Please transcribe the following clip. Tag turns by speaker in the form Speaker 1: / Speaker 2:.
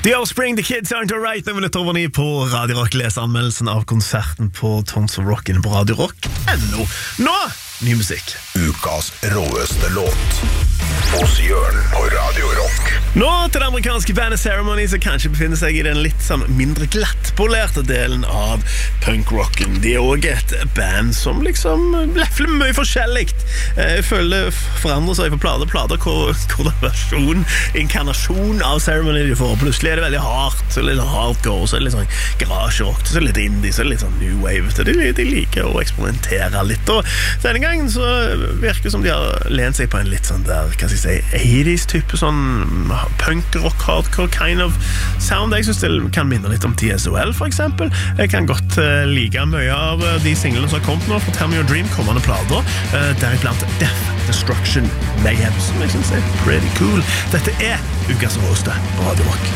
Speaker 1: The Offspring, The Kids Aren't Alright. 9 minutter over 9 på Radio Rock. Les anmeldelsen av konserten på Tons of Rockin' på Radio Rock.no. Nå, ny musikk.
Speaker 2: Ukas råeste låt hos Jørn på Radio Rock.
Speaker 1: Nå til det amerikanske bandet Ceremony, som kanskje befinner seg i den litt sånn mindre glattpolerte delen av punkrocken. De også et band som liksom lefler mye forskjelligt. Jeg føler det forandrer seg på plater hvor versjon, inkarnasjon av Ceremony de får. Plutselig det veldig hardt, så litt hardcore, så det litt sånn garasjerock, så litt indie, så litt sånn new wave. De liker å eksperimentere litt, og denne gangen så virker det som de har lent seg på en litt sånn der, hva skal jeg si, 80s-type sånn punk, rock, hardcore kind of sound. Jeg synes det kan minne litt om TSOL for eksempel. Jeg kan godt like mye av de singlene som har kommet nå fra Tell Me Your Dream, kommende plater, deriblant Death, Destruction, Mayhem, som jeg synes er pretty cool. Dette ukas råste på Radio Rock.